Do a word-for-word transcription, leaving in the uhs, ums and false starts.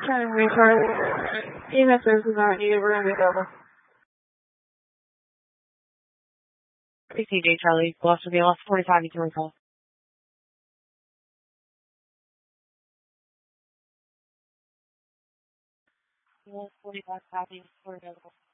Trying to restart. E M S services aren't needed. We're going to be over. P C J Charlie, Boston, the last forty-five, you can recall. Last forty-five, copy, we're available.